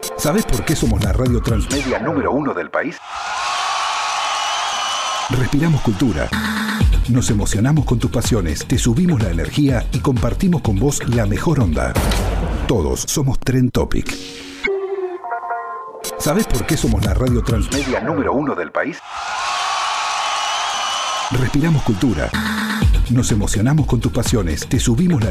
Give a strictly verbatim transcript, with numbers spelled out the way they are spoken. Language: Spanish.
¿Sabés por qué somos la radio transmedia número uno del país? Respiramos cultura. Nos emocionamos con tus pasiones, te subimos la energía y compartimos con vos la mejor onda. Todos somos Trend Topic. ¿Sabés por qué somos la radio transmedia número uno del país? Respiramos cultura. Nos emocionamos con tus pasiones, te subimos la